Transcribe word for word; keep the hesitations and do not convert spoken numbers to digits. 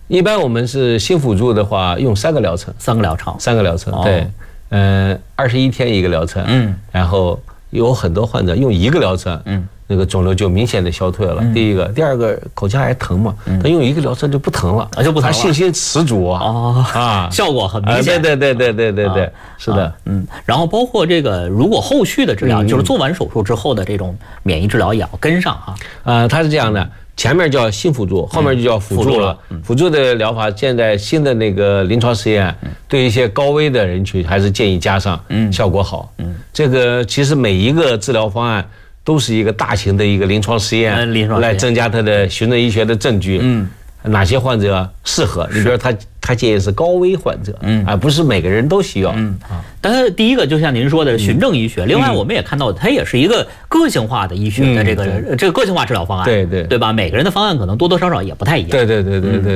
一般我们是新辅助的话，用三个疗程， 三个疗程， 三个疗程，对，嗯，二十一天一个疗程，嗯，然后有很多患者用一个疗程，嗯。那个肿瘤就明显的消退了。嗯、第一个，第二个口腔还疼嘛，他、嗯、用一个疗程就不疼了，啊就不疼了，他信心十足啊， 哦啊，效果很明显。 啊、对对对对对对对，啊、是的、啊， 嗯。然后包括这个，如果后续的治疗，嗯、就是做完手术之后的这种免疫治疗也要跟上哈。 呃，它是这样的，前面叫新辅助，后面就叫辅助了。嗯、辅助的疗法，现在新的那个临床实验，对一些高危的人群还是建议加上，嗯，效果好。嗯，这个其实每一个治疗方案。都是一个大型的一个临床实验，来增加它的循证医学的证据。嗯，哪些患者适合？你比如他他建议是高危患者，嗯，而不是每个人都需要。嗯啊，但是第一个就像您说的循证医学，另外我们也看到它也是一个个性化的医学的这个这个个性化治疗方案。 对对， 对吧？每个人的方案可能多多少少也不太一样。 对对对对对。